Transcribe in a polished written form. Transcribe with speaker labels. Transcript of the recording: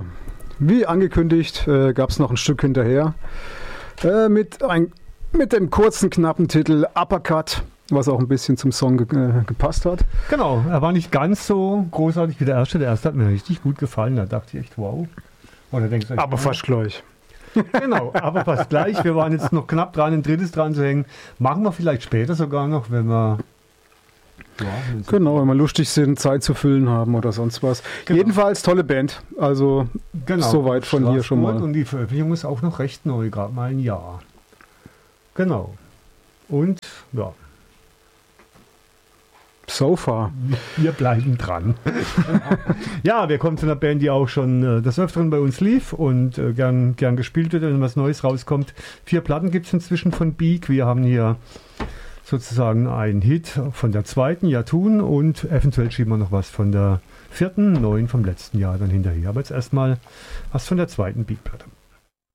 Speaker 1: Wie angekündigt, gab es noch ein Stück hinterher mit dem kurzen, knappen Titel Uppercut, was auch ein bisschen zum Song gepasst hat.
Speaker 2: Genau, er war nicht ganz so großartig wie der erste. Der erste hat mir richtig gut gefallen. Da dachte ich echt, wow. Oder denkst du,
Speaker 1: aber fast gleich.
Speaker 2: Genau, aber fast gleich. Wir waren jetzt noch knapp dran, ein drittes dran zu hängen. Machen wir vielleicht später sogar noch, wenn wir... Ja,
Speaker 1: genau, wenn wir lustig sind, Zeit zu füllen haben oder sonst was. Genau. Jedenfalls tolle Band. Also soweit von hier schon mal.
Speaker 2: Und die Veröffentlichung ist auch noch recht neu, gerade mal ein Jahr. Genau. Und ja.
Speaker 1: So far.
Speaker 2: Wir bleiben dran. Ja, wir kommen zu einer Band, die auch schon des Öfteren bei uns lief und gern gespielt wird, wenn was Neues rauskommt. 4 Platten gibt es inzwischen von Beak. Wir haben hier sozusagen einen Hit von der zweiten, Ja tun, und eventuell schieben wir noch was von der 4., 9 vom letzten Jahr dann hinterher. Aber jetzt erstmal was von der zweiten Beak-Platte.